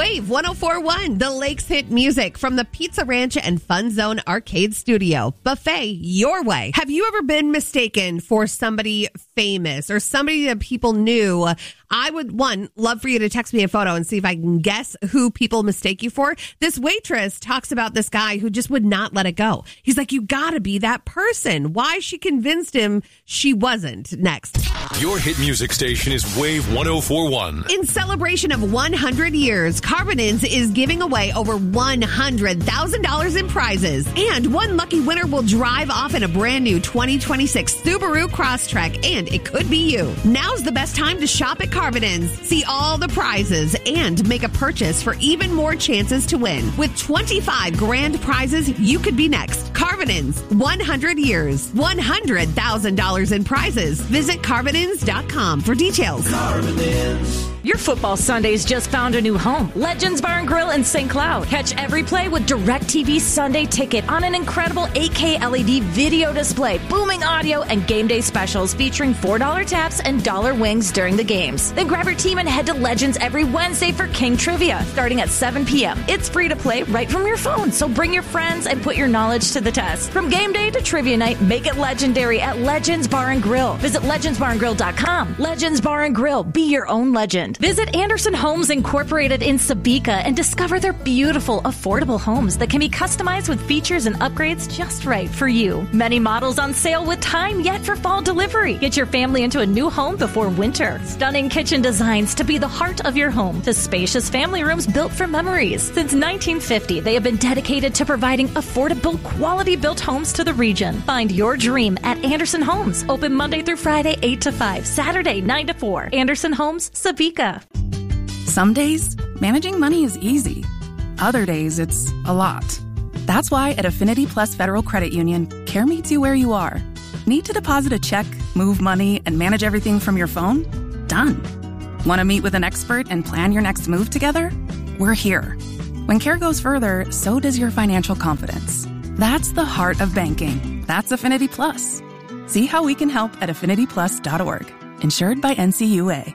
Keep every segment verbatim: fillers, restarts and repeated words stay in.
Wave one oh four point one, the Lakes hit music from the Pizza Ranch and Fun Zone Arcade Studio. Buffet your way. Have you ever been mistaken for somebody famous or somebody that people knew? I would, one, love for you to text me a photo and see if I can guess who people mistake you for. This waitress talks about this guy who just would not let it go. He's like, you gotta be that person. Why she convinced him she wasn't. Next. Your hit music station is Wave one oh four point one. In celebration of one hundred years, Carbonins is giving away over one hundred thousand dollars in prizes. And one lucky winner will drive off in a brand new twenty twenty-six Subaru Crosstrek, and it could be you. Now's the best time to shop at Carbonins. See all the prizes and make a purchase for even more chances to win. With twenty-five grand prizes, you could be next. Carbonins, one hundred years, one hundred thousand dollars in prizes. Visit Carbonins dot com for details. Carbonins. Your football Sundays just found a new home. Legends Bar and Grill in Saint Cloud. Catch every play with DirecTV Sunday Ticket on an incredible eight K L E D video display, booming audio, and game day specials featuring four dollar taps and dollar wings during the games. Then grab your team and head to Legends every Wednesday for King Trivia, starting at seven p.m. It's free to play right from your phone, so bring your friends and put your knowledge to the test. From game day to trivia night, make it legendary at Legends Bar and Grill. Visit legends bar and grill dot com. Legends Bar and Grill. Be your own legend. Visit Anderson Homes Incorporated in Sabika and discover their beautiful, affordable homes that can be customized with features and upgrades just right for you. Many models on sale with time yet for fall delivery. Get your family into a new home before winter. Stunning kitchen designs to be the heart of your home, to spacious family rooms built for memories. Since nineteen fifty, they have been dedicated to providing affordable, quality-built homes to the region. Find your dream at Anderson Homes. Open Monday through Friday, eight to five, Saturday, nine to four. Anderson Homes, Sabika. Some days, managing money is easy. Other days, it's a lot. That's why at Affinity Plus Federal Credit Union, care meets you where you are. Need to deposit a check, move money, and manage everything from your phone? Done. Want to meet with an expert and plan your next move together? We're here. When care goes further, so does your financial confidence. That's the heart of banking. That's Affinity Plus. See how we can help at affinity plus dot org. Insured by N C U A.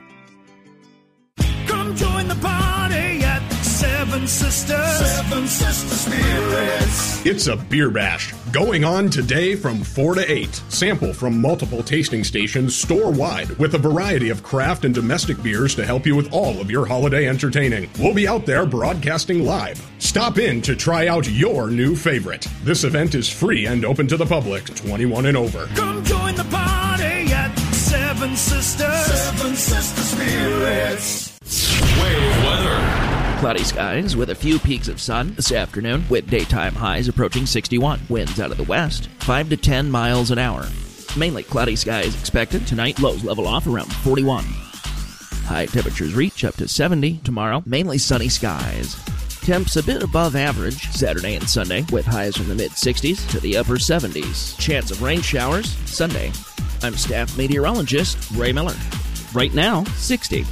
Come join the party at Seven Sisters. Seven Sister Spirits. It's a beer bash going on today from four to eight. Sample from multiple tasting stations store-wide with a variety of craft and domestic beers to help you with all of your holiday entertaining. We'll be out there broadcasting live. Stop in to try out your new favorite. This event is free and open to the public, twenty-one and over. Come join the party at Seven Sisters. Seven Sister Spirits. Wave weather. Cloudy skies with a few peaks of sun this afternoon with daytime highs approaching sixty-one. Winds out of the west, five to ten miles an hour. Mainly cloudy skies expected tonight. Lows level off around forty-one. High temperatures reach up to seventy tomorrow. Mainly sunny skies. Temps a bit above average Saturday and Sunday with highs from the mid-sixties to the upper seventies. Chance of rain showers Sunday. I'm staff meteorologist Ray Miller. Right now, sixty.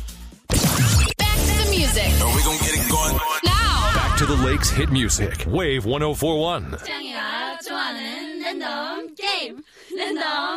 Music. Are we gonna get it going? Now. Back to the Lakes hit music. Wave one oh four point one. 짱이가 좋아하는 랜덤 게임. 랜덤